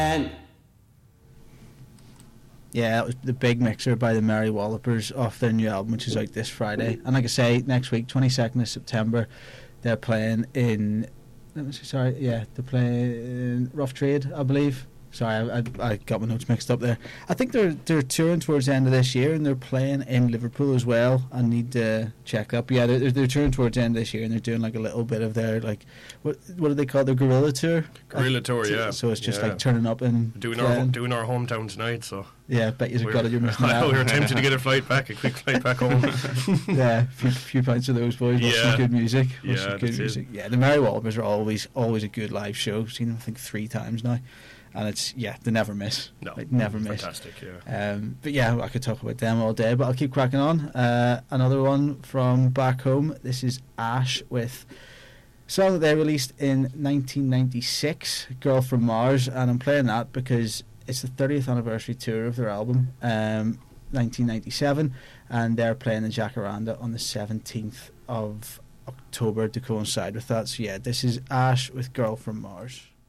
Yeah, that was the Big Mixer by the Merry Wallopers off their new album, which is out this Friday. And like I say, next week, 22nd of September, they're playing in... they're playing in Rough Trade, I believe. Sorry, I got my notes mixed up there. I think they're touring towards the end of this year, and they're playing in Liverpool as well. I need to check that. But yeah, they're touring towards the end of this year, and they're doing like a little bit of their, like, what do they call it? Their guerrilla tour? Guerrilla tour, yeah. So it's just like turning up and doing our hometown tonight. So yeah, bet you've got it. You're missing out. We were tempted to get a quick flight back home. Yeah, a few pints of those boys. Some good music. Yeah, the Merry Wallopers are always a good live show. I've seen them I think 3 times now. And it's, they never miss. No, never miss. Fantastic, yeah. But yeah, I could talk about them all day, but I'll keep cracking on. Another one from back home. This is Ash with a song that they released in 1996, Girl from Mars, and I'm playing that because it's the 30th anniversary tour of their album, 1997, and they're playing in Jacaranda on the 17th of October to coincide with that. So yeah, this is Ash with Girl from Mars.